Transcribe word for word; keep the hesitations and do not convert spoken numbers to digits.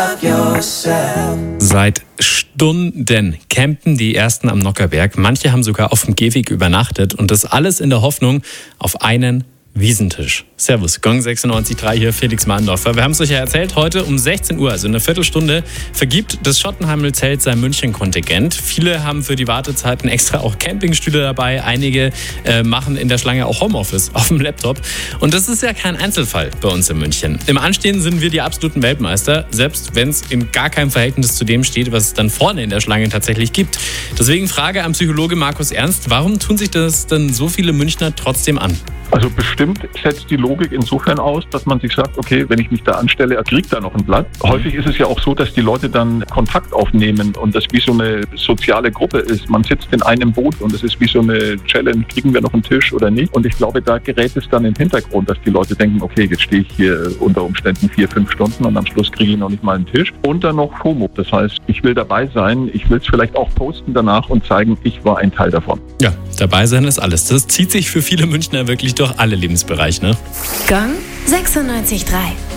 Seit Stunden campen die Ersten am Nockherberg. Manche haben sogar auf dem Gehweg übernachtet und das alles in der Hoffnung auf einen Wiesentisch. Servus, Gong sechsundneunzig Komma drei hier, Felix Mahndorfer. Wir haben es euch ja erzählt, heute um sechzehn Uhr, also in einer Viertelstunde, vergibt das Schottenheimel-Zelt sein München-Kontingent. Viele haben für die Wartezeiten extra auch Campingstühle dabei. Einige äh, machen in der Schlange auch Homeoffice auf dem Laptop. Und das ist ja kein Einzelfall bei uns in München. Im Anstehen sind wir die absoluten Weltmeister, selbst wenn es in gar keinem Verhältnis zu dem steht, was es dann vorne in der Schlange tatsächlich gibt. Deswegen Frage an Psychologe Markus Ernst, warum tun sich das denn so viele Münchner trotzdem an? Also bestimmt setzt die Logik insofern aus, dass man sich sagt, okay, wenn ich mich da anstelle, er kriegt da noch ein Blatt. Häufig ist es ja auch so, dass die Leute dann Kontakt aufnehmen und das wie so eine soziale Gruppe ist. Man sitzt in einem Boot und es ist wie so eine Challenge, kriegen wir noch einen Tisch oder nicht? Und ich glaube, da gerät es dann in den Hintergrund, dass die Leute denken, okay, jetzt stehe ich hier unter Umständen vier, fünf Stunden und am Schluss kriege ich noch nicht mal einen Tisch. Und dann noch FOMO. Das heißt, ich will dabei sein, ich will es vielleicht auch posten danach und zeigen, ich war ein Teil davon. Ja, dabei sein ist alles. Das zieht sich für viele Münchner wirklich durch alle Lebensbereiche, ne? Gong sechsundneunzig Komma drei